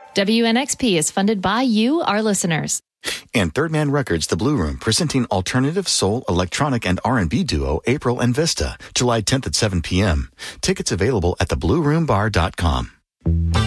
WNXP is funded by you, our listeners. And Third Man Records, The Blue Room, presenting alternative soul, electronic, and R&B duo April and Vista, July 10th at 7 p.m. Tickets available at theblueroombar.com.